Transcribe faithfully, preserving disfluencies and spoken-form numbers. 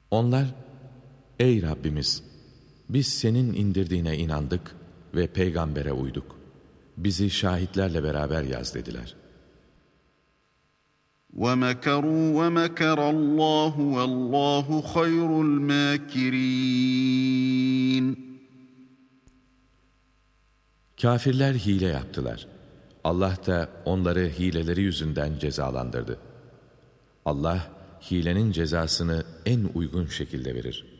Onlar, ey Rabbimiz, biz senin indirdiğine inandık ve peygambere uyduk. Bizi şahitlerle beraber yaz dediler. وَمَكَرُوا وَمَكَرَ اللّٰهُ وَاللّٰهُ خَيْرُ الْمَاكِرِينَ. Kafirler hile yaptılar. Allah da onları hileleri yüzünden cezalandırdı. Allah, hilenin cezasını en uygun şekilde verir.